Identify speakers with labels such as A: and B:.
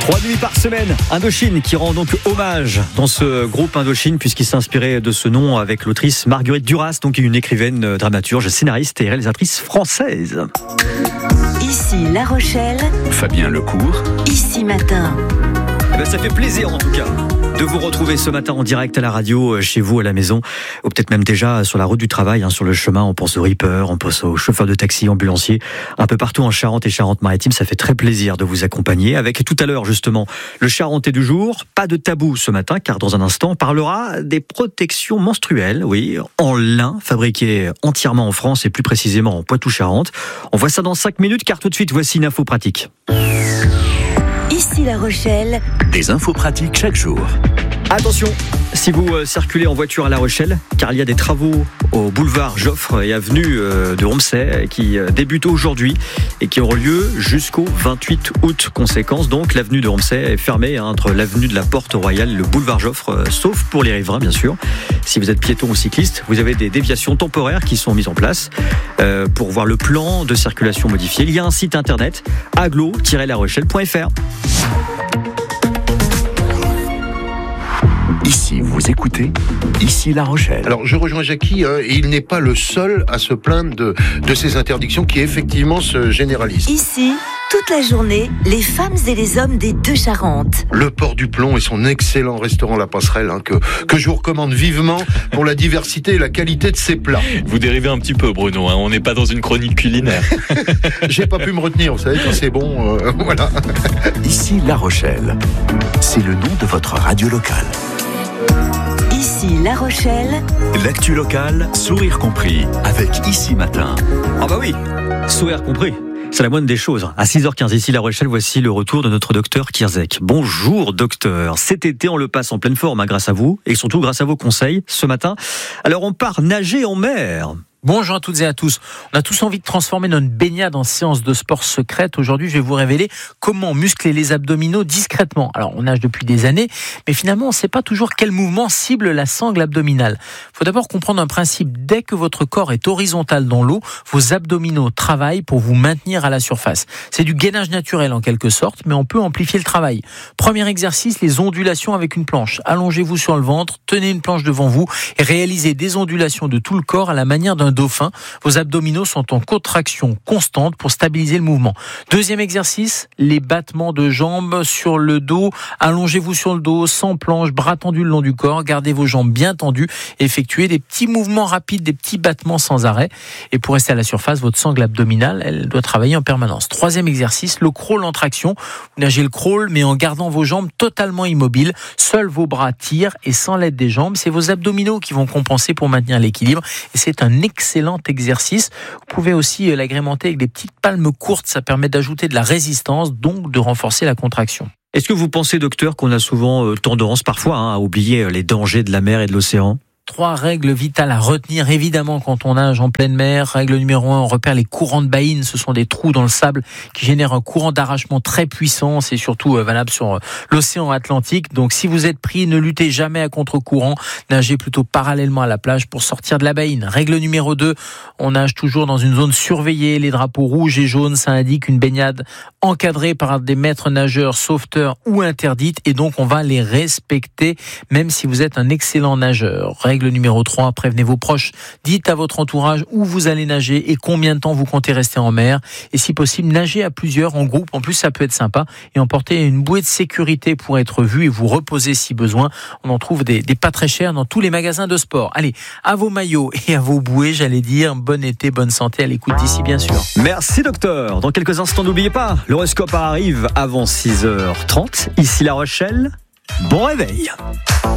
A: 3 nuits par semaine, Indochine qui rend donc hommage dans ce groupe Indochine puisqu'il s'est inspiré de ce nom avec l'autrice Marguerite Duras, donc une écrivaine, dramaturge, scénariste et réalisatrice française.
B: Ici La Rochelle,
C: Fabien Lecourt,
B: Ici Matin.
A: Ça fait plaisir en tout cas de vous retrouver ce matin en direct à la radio, chez vous, à la maison, ou peut-être même déjà sur la route du travail, sur le chemin. On pense aux rippers, on pense aux chauffeurs de taxi, ambulanciers, un peu partout en Charente et Charente-Maritime. Ça fait très plaisir de vous accompagner. Avec tout à l'heure justement le Charentais du jour. Pas de tabou ce matin, car dans un instant on parlera des protections menstruelles, oui, en lin, fabriquées entièrement en France et plus précisément en Poitou-Charentes. On voit ça dans 5 minutes, car tout de suite voici une info pratique.
B: Ici La Rochelle,
C: des infos pratiques chaque jour.
A: Attention, si vous circulez en voiture à La Rochelle, car il y a des travaux au boulevard Joffre et avenue de Romsey qui débutent aujourd'hui et qui auront lieu jusqu'au 28 août. Conséquence donc, l'avenue de Romsey est fermée entre l'avenue de la Porte Royale et le boulevard Joffre, sauf pour les riverains bien sûr. Si vous êtes piéton ou cycliste, vous avez des déviations temporaires qui sont mises en place pour voir le plan de circulation modifié. Il y a un site internet, aglo-larochelle.fr.
C: Ici, vous écoutez Ici La Rochelle.
D: Alors, je rejoins Jackie, et il n'est pas le seul à se plaindre de ces interdictions qui, effectivement, se généralisent.
B: ici, toute la journée, les femmes et les hommes des deux Charentes.
D: Le Port du Plomb et son excellent restaurant La Passerelle, que je vous recommande vivement pour la diversité et la qualité de ses plats.
E: Vous dérivez un petit peu, Bruno, on n'est pas dans une chronique culinaire.
D: J'ai pas pu me retenir, vous savez, quand c'est bon, voilà.
C: Ici La Rochelle. C'est le nom de votre radio locale.
B: Ici La Rochelle,
C: L'actu locale, sourire compris, avec Ici Matin.
A: Ah bah oui, sourire compris. C'est la moindre des choses. À 6h15, ici La Rochelle, voici le retour de notre docteur Kierzek. Bonjour docteur. Cet été, on le passe en pleine forme grâce à vous et surtout grâce à vos conseils ce matin. Alors on part nager en mer.
F: Bonjour à toutes et à tous. On a tous envie de transformer notre baignade en séance de sport secrète. Aujourd'hui, je vais vous révéler comment muscler les abdominaux discrètement. Alors, on nage depuis des années, mais finalement, on ne sait pas toujours quel mouvement cible la sangle abdominale. Il faut d'abord comprendre un principe. Dès que votre corps est horizontal dans l'eau, vos abdominaux travaillent pour vous maintenir à la surface. C'est du gainage naturel en quelque sorte, mais on peut amplifier le travail. Premier exercice, les ondulations avec une planche. Allongez-vous sur le ventre, tenez une planche devant vous et réalisez des ondulations de tout le corps à la manière d'un dauphin. Vos abdominaux sont en contraction constante pour stabiliser le mouvement. Deuxième exercice, les battements de jambes sur le dos. Allongez-vous sur le dos, sans planche, bras tendus le long du corps. Gardez vos jambes bien tendues. Effectuez des petits mouvements rapides, des petits battements sans arrêt. Et pour rester à la surface, votre sangle abdominale, elle doit travailler en permanence. Troisième exercice, le crawl en traction. Vous nagez le crawl, mais en gardant vos jambes totalement immobiles. Seuls vos bras tirent et sans l'aide des jambes, c'est vos abdominaux qui vont compenser pour maintenir l'équilibre. Et c'est un excellent exercice. Vous pouvez aussi l'agrémenter avec des petites palmes courtes. Ça permet d'ajouter de la résistance, donc de renforcer la contraction.
A: Est-ce que vous pensez, docteur, qu'on a souvent tendance parfois à oublier les dangers de la mer et de l'océan ?
F: 3 règles vitales à retenir, évidemment, quand on nage en pleine mer. Règle numéro 1, on repère les courants de baïne. Ce sont des trous dans le sable qui génèrent un courant d'arrachement très puissant. C'est surtout valable sur l'océan Atlantique. Donc, si vous êtes pris, ne luttez jamais à contre-courant. Nagez plutôt parallèlement à la plage pour sortir de la baïne. Règle numéro 2, on nage toujours dans une zone surveillée. Les drapeaux rouges et jaunes, ça indique une baignade encadrée par des maîtres nageurs, sauveteurs ou interdite. Et donc, on va les respecter, même si vous êtes un excellent nageur. Règle numéro 3, prévenez vos proches. Dites à votre entourage où vous allez nager et combien de temps vous comptez rester en mer. Et si possible, nagez à plusieurs, en groupe. En plus, ça peut être sympa. Et emportez une bouée de sécurité pour être vu et vous reposer si besoin. On en trouve des pas très chers dans tous les magasins de sport. Allez, à vos maillots et à vos bouées, j'allais dire. Bon été, bonne santé à l'écoute d'ici, bien sûr.
A: Merci docteur. Dans quelques instants, n'oubliez pas, l'horoscope arrive avant 6h30. Ici La Rochelle, bon réveil.